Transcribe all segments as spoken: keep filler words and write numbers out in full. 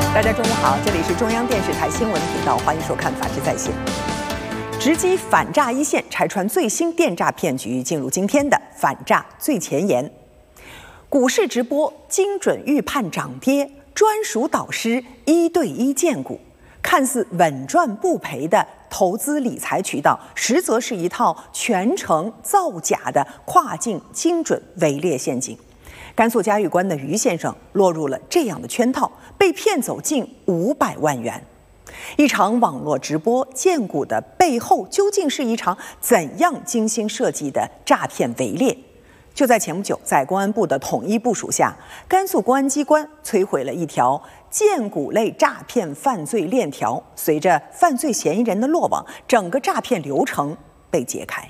大家中午好，这里是中央电视台新闻频道，欢迎收看《法治在线》。直击反诈一线，拆穿最新电诈骗局，进入今天的反诈最前沿。股市直播精准预判涨跌，专属导师一对一荐股，看似稳赚不赔的投资理财渠道，实则是一套全程造假的跨境精准围猎陷阱。甘肃嘉峪关的于先生落入了这样的圈套，被骗走近五百万元。一场网络直播荐股的背后，究竟是一场怎样精心设计的诈骗围猎？就在前不久，在公安部的统一部署下，甘肃公安机关摧毁了一条荐股类诈骗犯罪链条。随着犯罪嫌疑人的落网，整个诈骗流程被揭开。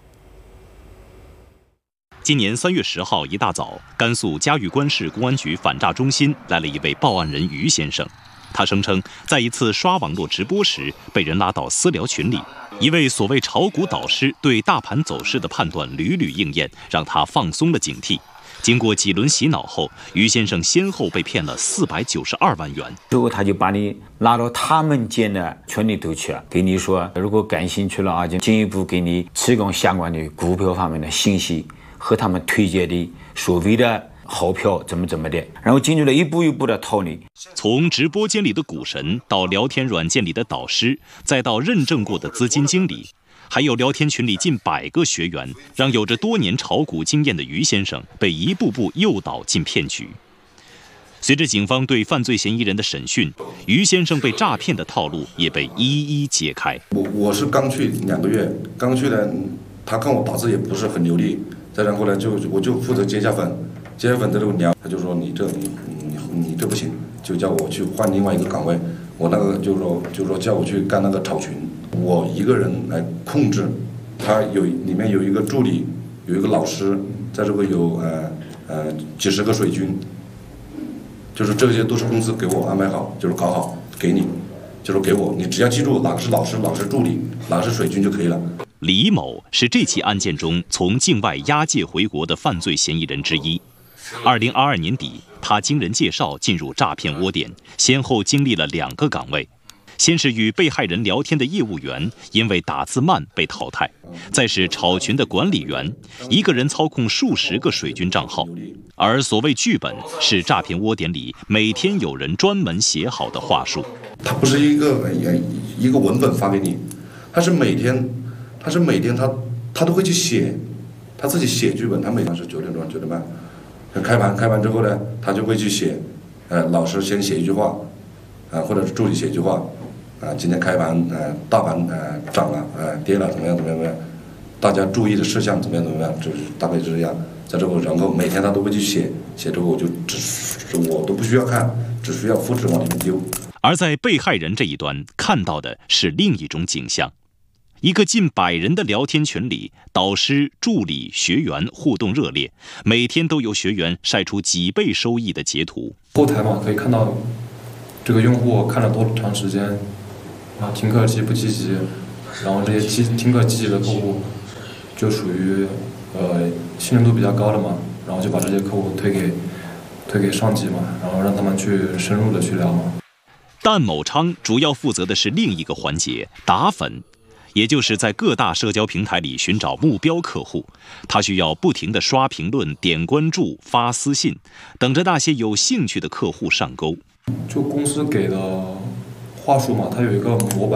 今年三月十号一大早，甘肃嘉峪关市公安局反诈中心来了一位报案人于先生。他声称，在一次刷网络直播时，被人拉到私聊群里，一位所谓炒股导师对大盘走势的判断屡屡应验，让他放松了警惕。经过几轮洗脑后，于先生先后被骗了四百九十二万元。 之后他就把你拉到他们建的群里头去，给你说，如果感兴趣了啊，就进一步给你提供相关的股票方面的信息。和他们推荐的所谓的好票怎么怎么的，然后进入了一步一步的套你。 从直播间里的股神，到聊天软件里的导师，再到认证过的资金经理，还有聊天群里近百个学员，让有着多年炒股经验的于先生被一步步诱导进骗局。随着警方对犯罪嫌疑人的审讯，于先生被诈骗的套路也被一一揭开。 我我是刚去两个月，刚去呢，他看我打字也不是很流利。再然后呢，就我就负责接下粉，接下粉在这聊，他就说你这你你你这不行，就叫我去换另外一个岗位。我那个就说就说叫我去干那个炒群，我一个人来控制。他有里面有一个助理，有一个老师，在这个有呃呃几十个水军，就是这些都是公司给我安排好，就是搞好给你，就是给我，你只要记住哪个是老师，哪个是助理，哪个是水军就可以了。 李某是这起案件中从境外押解回国的犯罪嫌疑人之一。二零二二年底，他经人介绍进入诈骗窝点，先后经历了两个岗位。先是与被害人聊天的业务员，因为打字慢被淘汰；再是炒群的管理员，一个人操控数十个水军账号。而所谓剧本，是诈骗窝点里每天有人专门写好的话术。 它不是一个一个文本发给你，它是每天。他是每天他他都会去写，他自己写剧本。他每天是九点钟九点半，开盘开盘之后呢，他就会去写，呃，老师先写一句话，啊、呃，或者是助理写一句话，啊、呃，今天开盘呃大盘呃涨了，呃跌了怎么样怎么样怎么样，大家注意的事项怎么样怎么样，就是大概就是这样。在这个然后每天他都会去写，写之后我就只我都不需要看，只需要复制往里面丢。 而在被害人这一端看到的是另一种景象。一个近百人的聊天群里，导师、助理、学员互动热烈，每天都有学员晒出几倍收益的截图。 后台嘛，可以看到这个用户看了多长时间，啊，听课积不积极，然后这些听听课积极的客户就属于呃信任度比较高的嘛，然后就把这些客户推给推给上级嘛，然后让他们去深入的去聊嘛。 但某昌主要负责的是另一个环节，打粉。也就是在各大社交平台里寻找目标客户，他需要不停地刷评论、点关注、发私信，等着那些有兴趣的客户上钩。 就公司给的话术嘛，它有一个模板。